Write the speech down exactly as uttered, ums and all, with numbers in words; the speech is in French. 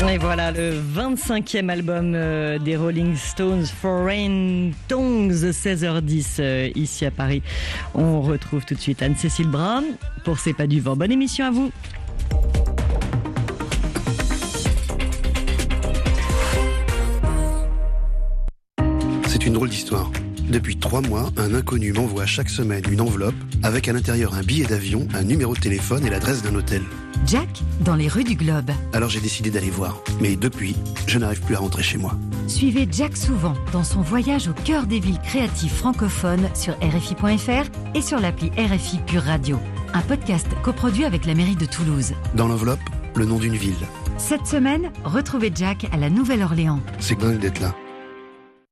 Et voilà le vingt-cinquième album euh, des Rolling Stones, Foreign Tongues, seize heures dix euh, ici à Paris. On retrouve tout de suite Anne-Cécile Brown pour C'est pas du vent. Bonne émission à vous. C'est une drôle d'histoire. Depuis trois mois, un inconnu m'envoie chaque semaine une enveloppe avec à l'intérieur un billet d'avion, un numéro de téléphone et l'adresse d'un hôtel. Jack, dans les rues du Globe. Alors j'ai décidé d'aller voir. Mais depuis, je n'arrive plus à rentrer chez moi. Suivez Jack Souvent dans son voyage au cœur des villes créatives francophones sur R F I point F R et sur l'appli R F I Pure Radio. Un podcast coproduit avec la mairie de Toulouse. Dans l'enveloppe, le nom d'une ville. Cette semaine, retrouvez Jack à la Nouvelle-Orléans. C'est dingue d'être là.